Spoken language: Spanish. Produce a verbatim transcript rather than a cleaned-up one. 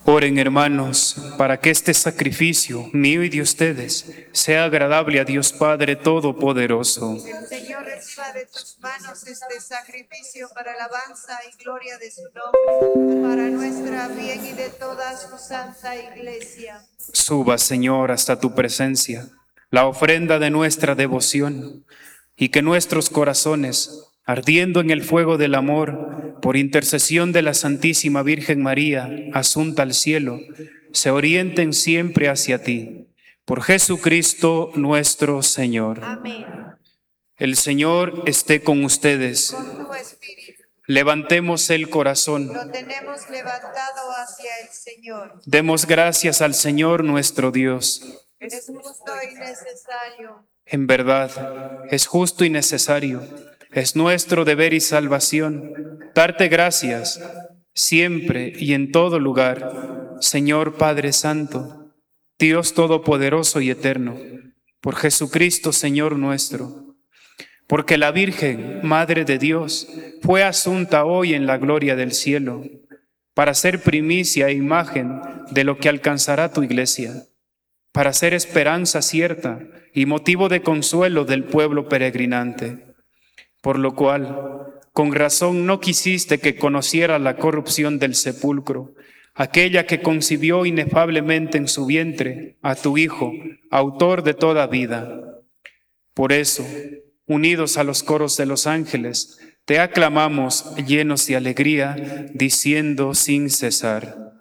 Oren, hermanos, para que este sacrificio mío y de ustedes sea agradable a Dios Padre Todopoderoso. El Señor reciba de tus manos este sacrificio para alabanza y gloria de su nombre, para nuestra bien y de toda su santa iglesia. Suba, Señor, hasta tu presencia la ofrenda de nuestra devoción, y que nuestros corazones, ardiendo en el fuego del amor, por intercesión de la Santísima Virgen María, asunta al cielo, se orienten siempre hacia ti. Por Jesucristo nuestro Señor. Amén. El Señor esté con ustedes. Con tu espíritu. Levantemos el corazón. Lo tenemos levantado hacia el Señor. Demos gracias al Señor nuestro Dios. Es justo y necesario. En verdad, es justo y necesario, es nuestro deber y salvación, darte gracias siempre y en todo lugar, Señor Padre Santo, Dios Todopoderoso y Eterno, por Jesucristo, Señor nuestro. Porque la Virgen, Madre de Dios, fue asunta hoy en la gloria del cielo, para ser primicia e imagen de lo que alcanzará tu iglesia, para ser esperanza cierta y motivo de consuelo del pueblo peregrinante. Por lo cual, con razón no quisiste que conociera la corrupción del sepulcro, aquella que concibió inefablemente en su vientre a tu Hijo, autor de toda vida. Por eso, unidos a los coros de los ángeles, te aclamamos llenos de alegría, diciendo sin cesar: